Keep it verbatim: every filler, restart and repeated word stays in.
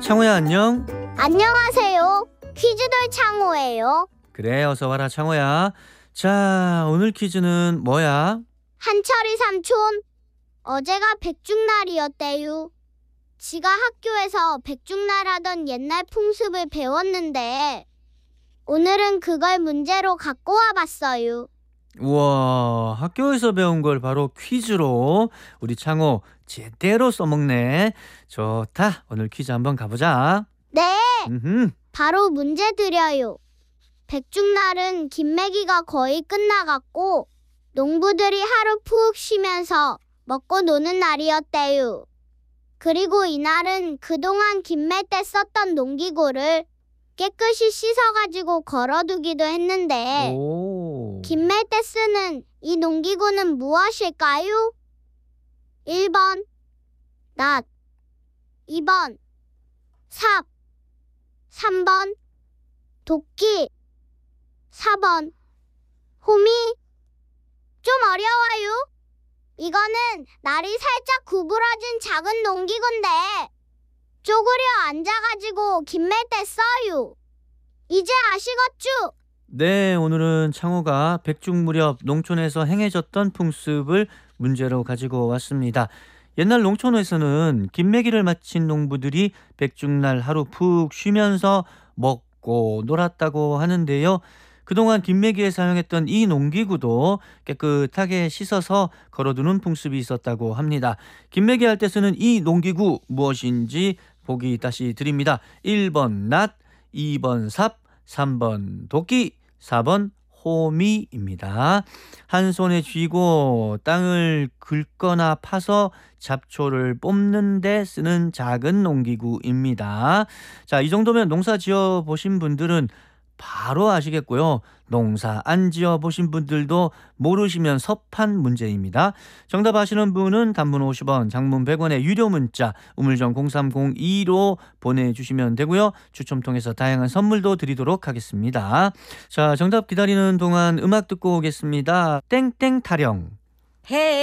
창호야, 안녕. 안녕하세요. 퀴즈돌 창호예요. 그래, 어서 와라, 창호야. 자, 오늘 퀴즈는 뭐야? 한철이 삼촌, 어제가 백중날이었대요. 지가 학교에서 백중날 하던 옛날 풍습을 배웠는데 오늘은 그걸 문제로 갖고 와봤어요. 우와, 학교에서 배운 걸 바로 퀴즈로 우리 창호 제대로 써먹네. 좋다, 오늘 퀴즈 한번 가보자. 네, 음흠. 바로 문제 드려요. 백중날은 김매기가 거의 끝나갔고 농부들이 하루 푹 쉬면서 먹고 노는 날이었대요. 그리고 이날은 그동안 김매 때 썼던 농기구를 깨끗이 씻어가지고 걸어두기도 했는데 오. 김매 때 쓰는 이 농기구는 무엇일까요? 일 번 낫, 이 번 삽, 삼 번 도끼, 사 번 호미. 좀 어려워요. 이거는 날이 살짝 구부러진 작은 농기구인데 쪼그려 앉아가지고 김맬 때 써요. 이제 아시겠죠? 네, 오늘은 창호가 백중 무렵 농촌에서 행해졌던 풍습을 문제로 가지고 왔습니다. 옛날 농촌에서는 김매기를 마친 농부들이 백중날 하루 푹 쉬면서 먹고 놀았다고 하는데요. 그동안 김매기에 사용했던 이 농기구도 깨끗하게 씻어서 걸어두는 풍습이 있었다고 합니다. 김매기 할 때 쓰는 이 농기구 무엇인지 보기 다시 드립니다. 일 번 낫, 이 번 삽, 삼 번 도끼, 사 번 호미입니다. 한 손에 쥐고 땅을 긁거나 파서 잡초를 뽑는 데 쓰는 작은 농기구입니다. 자, 이 정도면 농사 지어 보신 분들은 바로 아시겠고요. 농사 안 지어 보신 분들도 모르시면 섭한 문제입니다. 정답 아시는 분은 단문 오십 원, 장문 백 원의 유료 문자 우물정 공삼공이로 보내주시면 되고요. 추첨 통해서 다양한 선물도 드리도록 하겠습니다. 자, 정답 기다리는 동안 음악 듣고 오겠습니다. 땡땡 타령. Hey